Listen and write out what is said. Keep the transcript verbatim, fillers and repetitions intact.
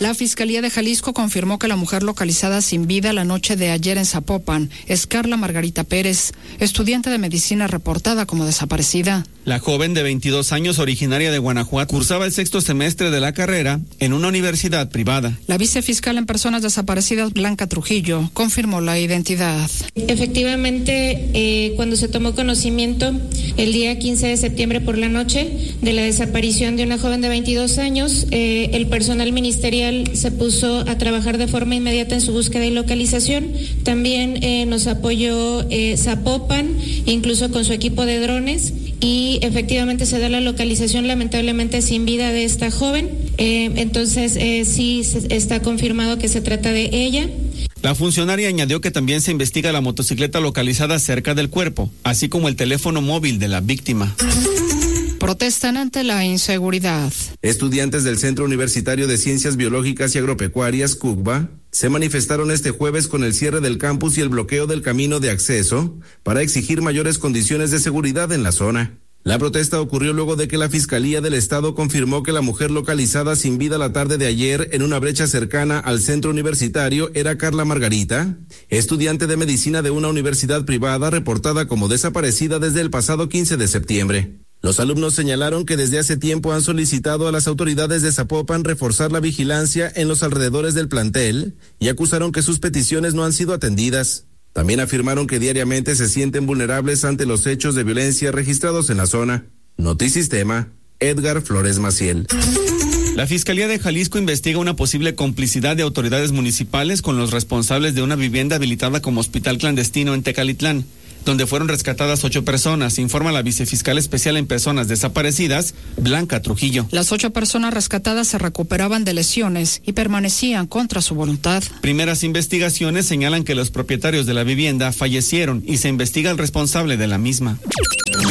La Fiscalía de Jalisco confirmó que la mujer localizada sin vida la noche de ayer en Zapopan es Carla Margarita Pérez, estudiante de medicina reportada como desaparecida. La joven de veintidós años, originaria de Guanajuato, cursaba el sexto semestre de la carrera en una universidad privada. La vicefiscal en personas desaparecidas, Blanca Trujillo, confirmó la identidad. Efectivamente, eh, cuando se tomó conocimiento el día quince de septiembre por la noche de la desaparición de una joven de veintidós años, eh, el personal ministerial se puso a trabajar de forma inmediata en su búsqueda y localización. También eh, nos apoyó eh, Zapopan, incluso con su equipo de drones, y efectivamente se da la localización lamentablemente sin vida de esta joven. Eh, entonces eh, sí está confirmado que se trata de ella. La funcionaria añadió que también se investiga la motocicleta localizada cerca del cuerpo, así como el teléfono móvil de la víctima. Protestan ante la inseguridad. Estudiantes del Centro Universitario de Ciencias Biológicas y Agropecuarias, CUCBA, se manifestaron este jueves con el cierre del campus y el bloqueo del camino de acceso para exigir mayores condiciones de seguridad en la zona. La protesta ocurrió luego de que la Fiscalía del Estado confirmó que la mujer localizada sin vida la tarde de ayer en una brecha cercana al centro universitario era Carla Margarita, estudiante de medicina de una universidad privada reportada como desaparecida desde el pasado quince de septiembre. Los alumnos señalaron que desde hace tiempo han solicitado a las autoridades de Zapopan reforzar la vigilancia en los alrededores del plantel y acusaron que sus peticiones no han sido atendidas. También afirmaron que diariamente se sienten vulnerables ante los hechos de violencia registrados en la zona. Notisistema, Edgar Flores Maciel. La Fiscalía de Jalisco investiga una posible complicidad de autoridades municipales con los responsables de una vivienda habilitada como hospital clandestino en Tecalitlán, donde fueron rescatadas ocho personas, informa la vicefiscal especial en personas desaparecidas, Blanca Trujillo. Las ocho personas rescatadas se recuperaban de lesiones y permanecían contra su voluntad. Primeras investigaciones señalan que los propietarios de la vivienda fallecieron y se investiga al responsable de la misma.